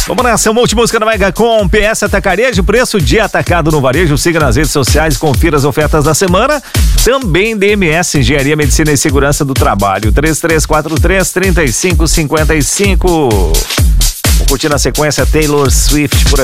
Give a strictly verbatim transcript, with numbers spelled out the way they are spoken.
Vamos nessa, uma última música da Mega com P S Atacarejo, preço de atacado no varejo. Siga nas redes sociais, confira as ofertas da semana. Também D M S, Engenharia, Medicina e Segurança do Trabalho. três três quatro três, três cinco cinco cinco. Vou curtir na sequência Taylor Swift por aqui.